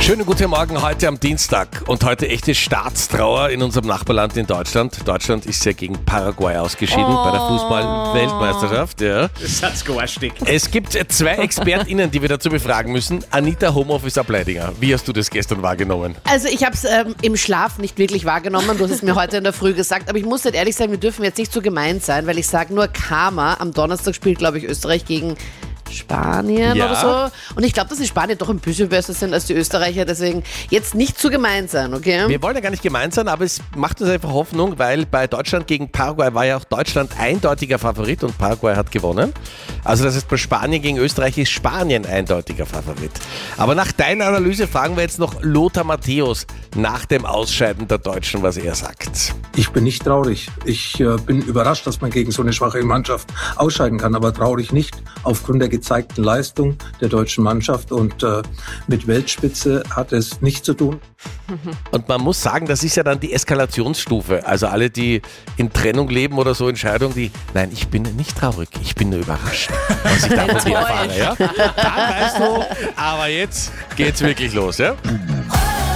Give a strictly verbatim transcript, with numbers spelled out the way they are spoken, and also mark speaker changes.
Speaker 1: Schönen guten Morgen heute am Dienstag und heute echte Staatstrauer in unserem Nachbarland in Deutschland. Deutschland ist ja gegen Paraguay ausgeschieden oh. bei der Fußball-Weltmeisterschaft. Ja.
Speaker 2: Das hat's garstig.
Speaker 1: Es gibt zwei ExpertInnen, die wir dazu befragen müssen. Anita, Homeoffice-Ableidinger, wie hast du das gestern wahrgenommen?
Speaker 3: Also ich habe es ähm, im Schlaf nicht wirklich wahrgenommen, du hast es mir heute in der Früh gesagt, aber ich muss halt ehrlich sagen, wir dürfen jetzt nicht so gemein sein, weil ich sage nur Karma. Am Donnerstag spielt, glaube ich, Österreich gegen Spanien
Speaker 1: ja.
Speaker 3: oder so. Und ich glaube, dass die Spanier doch ein bisschen besser sind als die Österreicher, deswegen jetzt nicht zu gemein sein, okay?
Speaker 1: Wir wollen ja gar nicht gemein sein, aber es macht uns einfach Hoffnung, weil bei Deutschland gegen Paraguay war ja auch Deutschland eindeutiger Favorit und Paraguay hat gewonnen. Also das heißt, bei Spanien gegen Österreich ist Spanien eindeutiger Favorit. Aber nach deiner Analyse fragen wir jetzt noch Lothar Matthäus nach dem Ausscheiden der Deutschen, was er sagt.
Speaker 4: Ich bin nicht traurig. Ich äh, bin überrascht, dass man gegen so eine schwache Mannschaft ausscheiden kann, aber traurig nicht aufgrund der gezeigten Leistung der deutschen Mannschaft und äh, mit Weltspitze hat es nichts zu tun.
Speaker 1: Und man muss sagen, das ist ja dann die Eskalationsstufe. Also alle, die in Trennung leben oder so, Entscheidungen, die, nein, ich bin nicht traurig, ich bin nur überrascht, was ich da von dir erfahre. Ja? Dann weißt du, aber jetzt geht's wirklich los, ja?